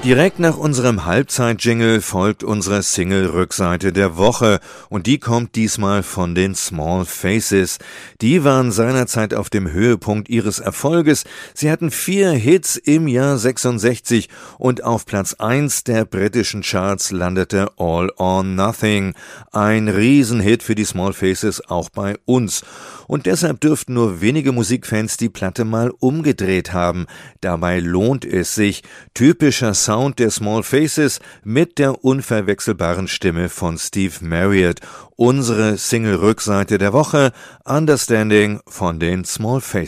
Direkt nach unserem Halbzeit-Jingle folgt unsere Single-Rückseite der Woche und die kommt diesmal von den Small Faces. Die waren seinerzeit auf dem Höhepunkt ihres Erfolges. Sie hatten 4 Hits im Jahr 66 und auf Platz 1 der britischen Charts landete All or Nothing. Ein Riesenhit für die Small Faces auch bei uns. Und deshalb dürften nur wenige Musikfans die Platte mal umgedreht haben. Dabei lohnt es sich. Typischer Sound der Small Faces mit der unverwechselbaren Stimme von Steve Marriott. Unsere Single-Rückseite der Woche, Understanding von den Small Faces.